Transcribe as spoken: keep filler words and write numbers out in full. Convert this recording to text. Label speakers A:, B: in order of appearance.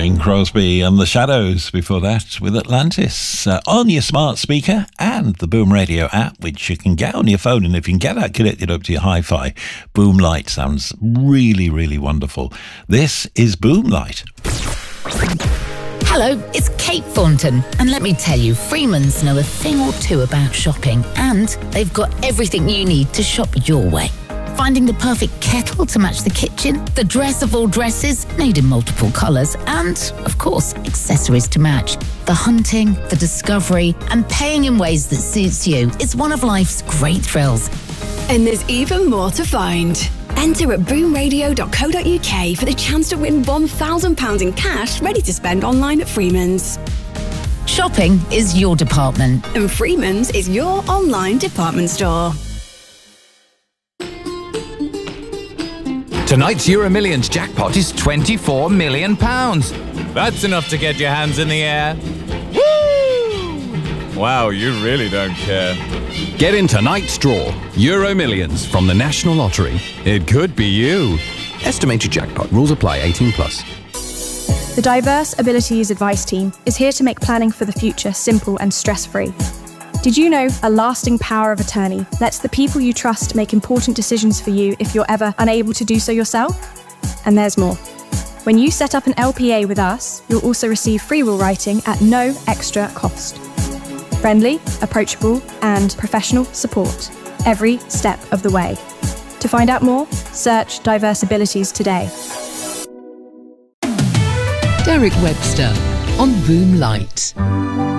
A: Bing Crosby and the Shadows before that with Atlantis uh, on your smart speaker and the Boom Radio app, which you can get on your phone. And if you can get that connected up to your hi-fi, Boom Light sounds really, really wonderful. This is Boom Light.
B: Hello, it's Kate Thornton, and let me tell you, Freeman's know a thing or two about shopping, and they've got everything you need to shop your way. Finding the perfect kettle to match the kitchen, the dress of all dresses, made in multiple colours, and, of course, accessories to match. The hunting, the discovery, and paying in ways that suits you is one of life's great thrills.
C: And there's even more to find. Enter at boom radio dot co dot uk for the chance to win one thousand pounds in cash ready to spend online at Freeman's.
B: Shopping is your department.
C: And Freeman's is your online department store.
D: Tonight's Euro Millions jackpot is twenty-four million pounds.
E: That's enough to get your hands in the air. Woo! Wow, you really don't care.
D: Get in tonight's draw. Euro Millions from the National Lottery. It could be you.
F: Estimated jackpot. Rules apply. eighteen plus.
G: The Diverse Abilities Advice Team is here to make planning for the future simple and stress-free. Did you know a lasting power of attorney lets the people you trust make important decisions for you if you're ever unable to do so yourself? And there's more. When you set up an L P A with us, you'll also receive free will writing at no extra cost. Friendly, approachable, and professional support every step of the way. To find out more, search Diverse Abilities today.
H: Derek Webster on Boom Light.